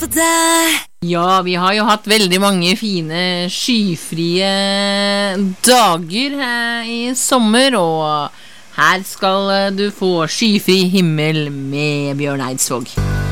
Ja, vi har jo hatt veldig mange fine skyfrie dager her i sommer, og her skal du få skyfri himmel med Bjørn Eidsvåg.